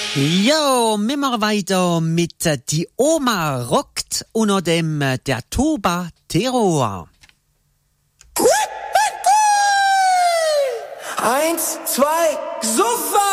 Jo, wir machen weiter mit Die Oma rockt unter dem der Tuba Terror. 1, 2, Suffer!